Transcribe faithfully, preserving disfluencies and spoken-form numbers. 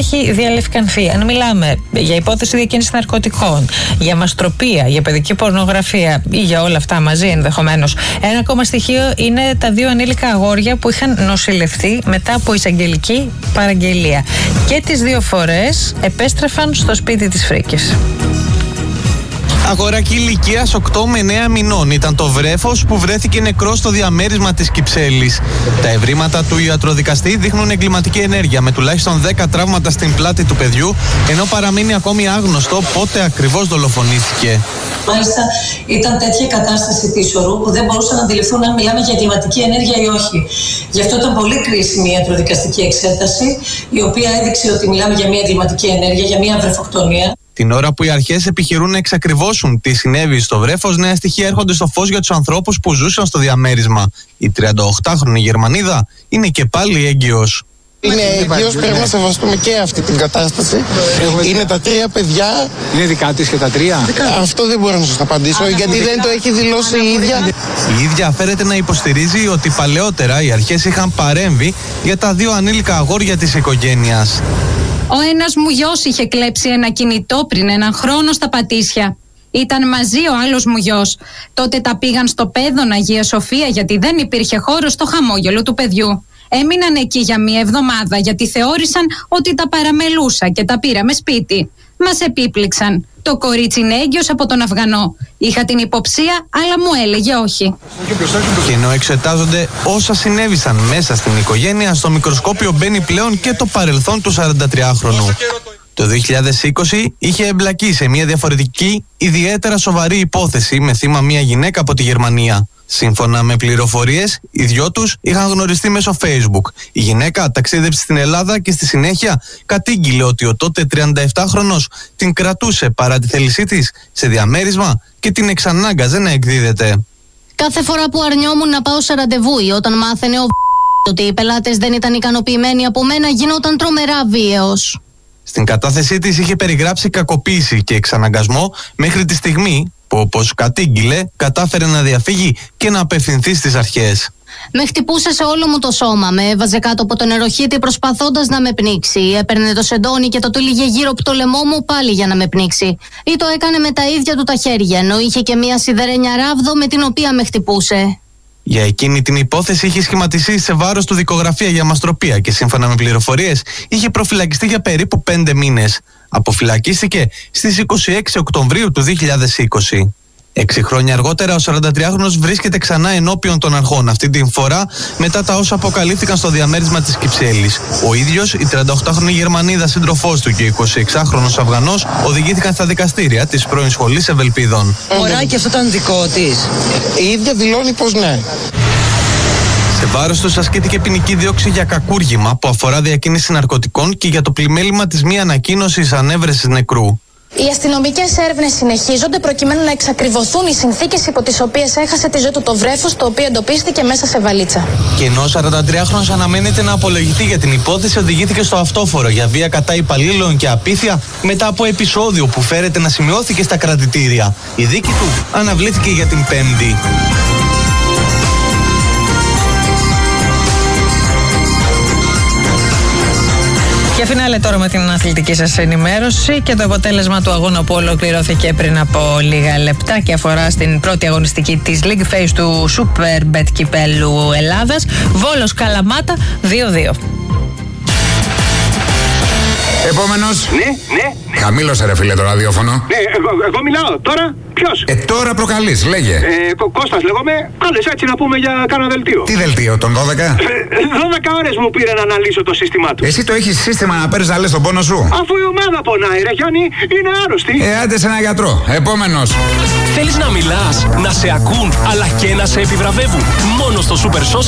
έχει διαλευκανθεί. Αν μιλάμε για υπόθεση διακίνησης ναρκωτικών, για μαστροπία, για παιδική πορνογραφία ή για όλα αυτά μαζί ενδεχομένως, ένα ακόμα στοιχείο είναι τα δύο ανήλικα αγόρια που είχαν νοσηλευτεί μετά από εισαγγελική παραγγελία. Και τις δύο φορές επέστρεφαν στο σπίτι της Φρίκης. Αγοράκι ηλικίας οκτώ με εννέα μηνών ήταν το βρέφος που βρέθηκε νεκρό στο διαμέρισμα της Κυψέλης. Τα ευρήματα του ιατροδικαστή δείχνουν εγκληματική ενέργεια με τουλάχιστον δέκα τραύματα στην πλάτη του παιδιού, ενώ παραμένει ακόμη άγνωστο πότε ακριβώς δολοφονήθηκε. Μάλιστα, ήταν τέτοια κατάσταση της ορού που δεν μπορούσαν να αντιληφθούν αν μιλάμε για εγκληματική ενέργεια ή όχι. Γι' αυτό ήταν πολύ κρίσιμη η ιατροδικαστική εξέταση, η οποία έδειξε ότι μιλάμε για μια εγκληματική ενέργεια, για μια βρεφοκτονία. Την ώρα που οι αρχές επιχειρούν να εξακριβώσουν τι συνέβη στο βρέφος, νέα στοιχεία έρχονται στο φως για τους ανθρώπους που ζούσαν στο διαμέρισμα. Η τριανταοκτάχρονη Γερμανίδα είναι και πάλι έγκυος. Είναι έγκυος, πρέπει να σεβαστούμε και αυτή την κατάσταση. Είναι τα τρία παιδιά. Είναι δικά της και τα τρία. Αυτό δεν μπορώ να σας απαντήσω, γιατί δεν το έχει δηλώσει η ίδια. Η ίδια φέρεται να υποστηρίζει ότι παλαιότερα οι αρχές είχαν παρέμβει για τα δύο ανήλικα αγόρια της οικογένειας. Ο ένας μου γιος είχε κλέψει ένα κινητό πριν έναν χρόνο στα Πατήσια. Ήταν μαζί ο άλλος μου γιος. Τότε τα πήγαν στο Πέδον Αγία Σοφία γιατί δεν υπήρχε χώρο στο χαμόγελο του παιδιού. Έμειναν εκεί για μία εβδομάδα γιατί θεώρησαν ότι τα παραμελούσα και τα πήραμε σπίτι. Μας επίπληξαν. Το κορίτσι είναι έγκυος από τον Αφγανό. Είχα την υποψία, αλλά μου έλεγε όχι. Και ενώ εξετάζονται όσα συνέβησαν μέσα στην οικογένεια, στο μικροσκόπιο μπαίνει πλέον και το παρελθόν του σαραντατριάχρονου. Το δύο χιλιάδες είκοσι είχε εμπλακεί σε μια διαφορετική, ιδιαίτερα σοβαρή υπόθεση με θύμα μια γυναίκα από τη Γερμανία. Σύμφωνα με πληροφορίες, οι δυο τους είχαν γνωριστεί μέσω Facebook. Η γυναίκα ταξίδεψε στην Ελλάδα και στη συνέχεια κατήγγειλε ότι ο τότε τριανταεπτάχρονος την κρατούσε παρά τη θέλησή της σε διαμέρισμα και την εξανάγκαζε να εκδίδεται. Κάθε φορά που αρνιόμουν να πάω σε ραντεβού ή όταν μάθαινε ο ότι οι πελάτες δεν ήταν ικανοποιημένοι από μένα, γινόταν τρομερά βίαιος. Στην κατάθεσή της είχε περιγράψει κακοποίηση και εξαναγκασμό μέχρι τη στιγμή που, όπως κατήγγειλε, κατάφερε να διαφύγει και να απευθυνθεί στις αρχές. Με χτυπούσε σε όλο μου το σώμα, με έβαζε κάτω από τον νεροχύτη προσπαθώντας να με πνίξει. Έπαιρνε το σεντόνι και το τύλιγε γύρω από το λαιμό μου πάλι για να με πνίξει. Ή το έκανε με τα ίδια του τα χέρια, ενώ είχε και μία σιδερένια ράβδο με την οποία με χτυπούσε. Για εκείνη την υπόθεση είχε σχηματιστεί σε βάρος του δικογραφία για μαστροπία και σύμφωνα με πληροφορίες είχε προφυλακιστεί για περίπου πέντε μήνες. Αποφυλακίστηκε στις είκοσι έξι Οκτωβρίου του δύο χιλιάδες είκοσι. Έξι χρόνια αργότερα, ο σαραντατριάχρονος βρίσκεται ξανά ενώπιον των αρχών, αυτή την φορά μετά τα όσα αποκαλύφθηκαν στο διαμέρισμα της Κυψέλης. Ο ίδιος, η τριανταοκτάχρονη Γερμανίδα σύντροφός του και ο εικοσιεξάχρονος Αφγανός οδηγήθηκαν στα δικαστήρια της πρώην σχολής Ευελπίδων. Μωράκι, αυτό ήταν δικό της. Η ίδια δηλώνει πως ναι. Σε βάρος τους ασκήθηκε ποινική δίωξη για κακούργημα που αφορά διακίνηση ναρκωτικών και για το πλημέλημα της μη ανακοίνωσης ανέβρεσης νεκρού. Οι αστυνομικές έρευνες συνεχίζονται προκειμένου να εξακριβωθούν οι συνθήκες υπό τις οποίες έχασε τη ζωή του το βρέφος, το οποίο εντοπίστηκε μέσα σε βαλίτσα. Και ενώ ο σαραντατριάχρονος αναμένεται να απολογηθεί για την υπόθεση, οδηγήθηκε στο αυτόφορο για βία κατά υπαλλήλων και απίθεια μετά από επεισόδιο που φέρεται να σημειώθηκε στα κρατητήρια. Η δίκη του αναβλήθηκε για την Πέμπτη. Και φινάλε τώρα με την αθλητική σας ενημέρωση και το αποτέλεσμα του αγώνα που ολοκληρώθηκε πριν από λίγα λεπτά και αφορά στην πρώτη αγωνιστική της League Phase του Superbet Κυπέλλου Ελλάδας. Βόλος Καλαμάτα δύο δύο. Επόμενος. Ναι, ναι. Χαμήλωσε ρε φίλε το ραδιόφωνο. Ναι, εγώ, εγώ μιλάω. Τώρα ποιος? Ε, τώρα προκαλείς, λέγε. Ε, Κω, Κώστας λέγομαι. Άλλες έτσι να πούμε για κάνα δελτίο. Τι δελτίο, τον δώδεκα? Ε, δώδεκα ώρες μου πήρε να αναλύσω το σύστημά του. Εσύ το έχεις σύστημα να παίρνεις να λες τον πόνο σου? Αφού η ομάδα πονάει ρε Γιάννη, είναι άρρωστη. Ε, άντε σε ένα γιατρό. Επόμενος. Θέλεις να μιλάς, να σε ακούν, αλλά και να σε επιβραβεύουν. Μόνο στο Super